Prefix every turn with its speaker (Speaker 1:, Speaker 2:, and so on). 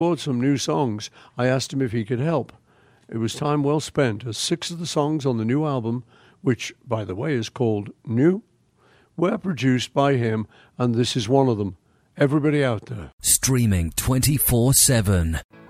Speaker 1: some new songs. I asked him if he could help. It was time well spent, as 6 of the songs on the new album, which, by the way, is called New, were produced by him, and this is one of them. Everybody out there.
Speaker 2: Streaming 24/7.